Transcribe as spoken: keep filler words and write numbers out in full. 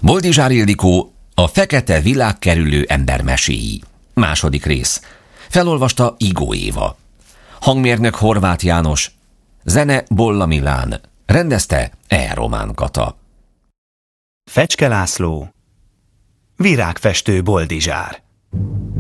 Boldizsár Ildikó, a fekete világkerülő ember meséi. Második rész. Felolvasta Igó Éva. Hangmérnök Horváth János. Zene Bolla Milán. Rendezte E. Román Kata. Fecske László. Virágfestő Boldizsár.